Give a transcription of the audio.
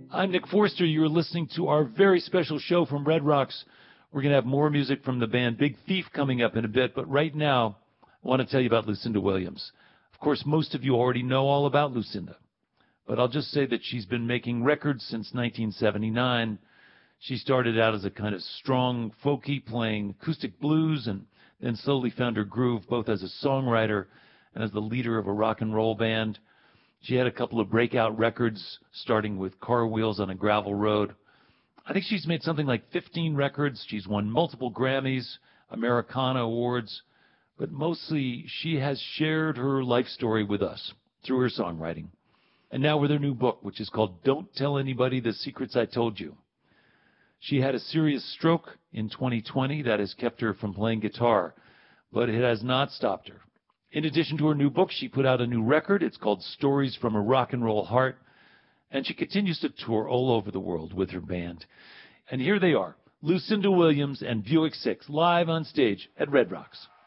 I'm Nick Forster. You're listening to our very special show from Red Rocks. We're going to have more music from the band Big Thief coming up in a bit, but right now I want to tell you about Lucinda Williams. Of course, most of you already know all about Lucinda, but I'll just say that she's been making records since 1979. She started out as a kind of strong folky playing acoustic blues and then slowly found her groove both as a songwriter and as the leader of a rock and roll band. She had a couple of breakout records, starting with Car Wheels on a Gravel Road. I think she's made something like 15 records. She's won multiple Grammys, Americana Awards, but mostly she has shared her life story with us through her songwriting. And now with her new book, which is called Don't Tell Anybody the Secrets I Told You. She had a serious stroke in 2020 that has kept her from playing guitar, but it has not stopped her. In addition to her new book, she put out a new record. It's called Stories from a Rock and Roll Heart. And she continues to tour all over the world with her band. And here they are, Lucinda Williams and Buick 6, live on stage at Red Rocks.